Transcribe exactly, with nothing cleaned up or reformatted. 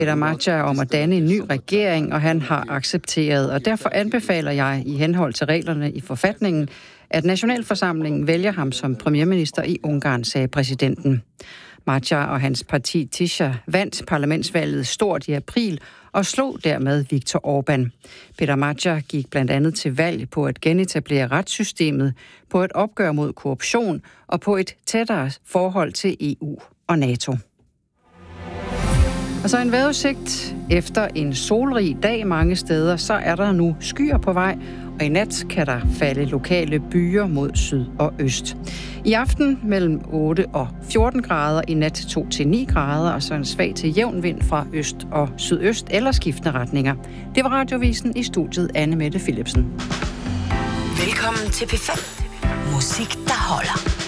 Peter Madjar om at danne en ny regering, og han har accepteret. Og derfor anbefaler jeg i henhold til reglerne i forfatningen, at Nationalforsamlingen vælger ham som premierminister i Ungarn, sagde præsidenten. Madjar og hans parti Tisza vandt parlamentsvalget stort i april og slog dermed Viktor Orbán. Peter Madjar gik blandt andet til valg på at genetablere retssystemet, på et opgør mod korruption og på et tættere forhold til E U og NATO. Og så en vejrudsigt. Efter en solrig dag mange steder, så er der nu skyer på vej, og i nat kan der falde lokale byer mod syd og øst. I aften mellem otte og fjorten grader, i nat to til ni grader, og så en svag til jævn vind fra øst og sydøst eller skiftende retninger. Det var Radiovisen, i studiet Anne Mette Philipsen. Velkommen til P fem. Musik, der holder.